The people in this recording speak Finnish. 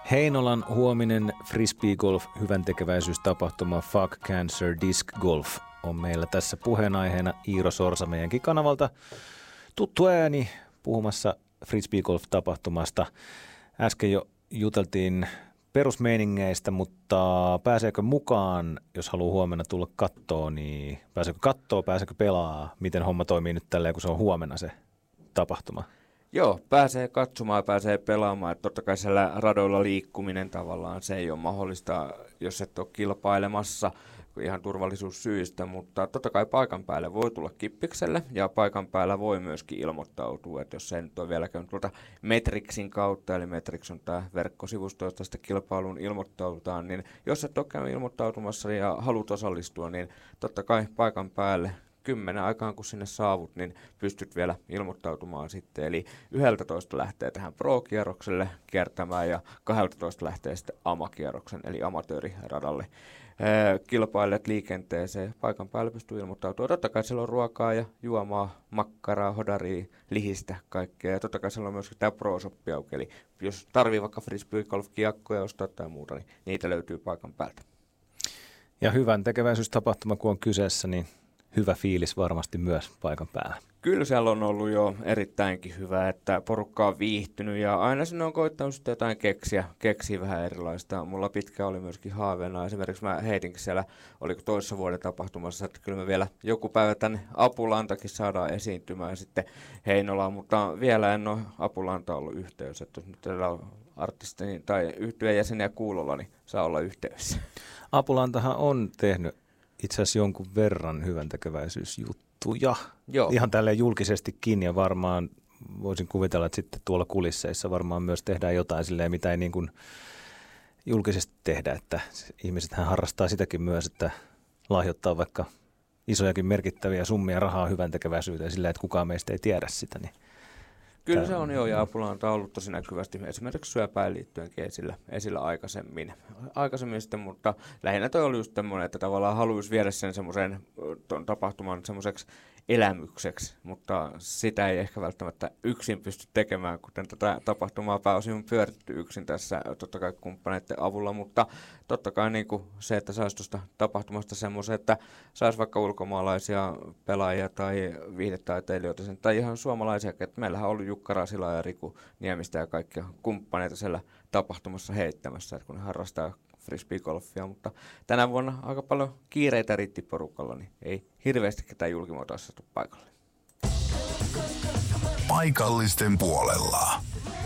Heinolan huominen frisbeegolf hyväntekeväisyystapahtuma Fuck Cancer Disc Golf on meillä tässä puheenaiheena. Iiro Sorsa meidänkin kanavalta tuttu ääni puhumassa frisbeegolf-tapahtumasta. Äsken jo juteltiin perusmeiningeistä, mutta pääseekö mukaan, jos haluaa huomenna tulla kattoon, niin pääseekö pelaa? Miten homma toimii nyt tälleen, kun se on huomenna se tapahtuma? Joo, pääsee katsomaan, pääsee pelaamaan. Että totta kai siellä radoilla liikkuminen tavallaan, se ei ole mahdollista, jos et ole kilpailemassa ihan turvallisuussyistä, mutta totta kai paikan päälle voi tulla kippikselle ja paikan päällä voi myöskin ilmoittautua, että jos se nyt on vielä käynyt tuolta Metrixin kautta, eli Metrix on tämä verkkosivusto, josta sitä kilpailuun ilmoittaudutaan, niin jos et ole käynyt ilmoittautumassa ja haluat osallistua, niin totta kai paikan päälle 10 aikaan, kun sinne saavut, niin pystyt vielä ilmoittautumaan sitten. Eli 11 lähtee tähän pro-kierrokselle kiertämään ja 12 lähtee sitten AMA-kierroksen, eli amatööriradalle. Kilpailijat liikenteeseen, paikan päälle pystyy ilmoittautumaan. Totta kai siellä on ruokaa ja juomaa, makkaraa, hodaria, lihistä, kaikkea. Ja totta kai siellä on myöskin tämä pro-shoppi auki. Eli jos tarvii vaikka frisbeegolf-kiekkoja ostaa tai muuta, niin niitä löytyy paikan päältä. Ja hyvän tekeväisyystapahtuma, kun on kyseessä, niin hyvä fiilis varmasti myös paikan päällä. Kyllä siellä on ollut jo erittäinkin hyvä, että porukka on viihtynyt ja aina sinne on koittanut sitten jotain keksiä vähän erilaista. Mulla pitkä oli myöskin haaveena. Esimerkiksi mä heitinkin siellä, oliko toissa vuoden tapahtumassa, että kyllä me vielä joku päivä tänne Apulantakin saadaan esiintymään sitten Heinolaan, mutta vielä en ole Apulanta ollut yhteys. Että jos nyt teillä on artistini tai yhtyeen jäseniä kuulolla, niin saa olla yhteydessä. Apulantahan on tehnyt itse asiassa jonkun verran hyväntekeväisyysjuttuja. Joo. Ihan tälleen julkisestikin, ja varmaan voisin kuvitella, että sitten tuolla kulisseissa varmaan myös tehdään jotain silleen, mitä ei niin kuin julkisesti tehdä, että ihmisethän harrastaa sitäkin myös, että lahjoittaa vaikka isojakin merkittäviä summia rahaa hyväntekeväisyyteen silleen, että kukaan meistä ei tiedä sitä. Niin kyllä se on jo, ja Apulanta on ollut tosi näkyvästi esimerkiksi syöpään liittyenkin esillä aikaisemmin sitten, mutta lähinnä toi oli just tämmöinen, että tavallaan haluaisi viedä sen semmoisen tapahtuman semmoiseksi elämykseksi, mutta sitä ei ehkä välttämättä yksin pysty tekemään, kuten tätä tapahtumaa pääosin on pyöritetty yksin tässä totta kai kumppaneiden avulla, mutta totta kai niin kuin se, että saisi tuosta tapahtumasta semmoisen, että saisi vaikka ulkomaalaisia pelaajia tai viihdetaiteilijoita tai ihan suomalaisia, että meillähän on ollut Jukka Rasila ja Riku Niemistä ja kaikkia kumppaneita siellä tapahtumassa heittämässä, että kun ne harrastaa frisbeegolfia, mutta tänä vuonna aika paljon kiireitä riitti porukalla, niin ei hirveästi ketään julkimuotoa saatu paikalle. Paikallisten puolella.